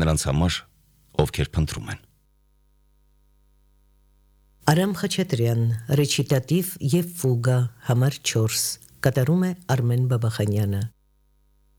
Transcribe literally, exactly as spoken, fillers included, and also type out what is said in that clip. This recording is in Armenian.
նրանց համար, ովքեր փնտրում են։ Արամ Խաչատրյան, ռեչիտատիվ եւ ֆուգա, համար չորս, կատարում է Արմեն Բաբախանյանը։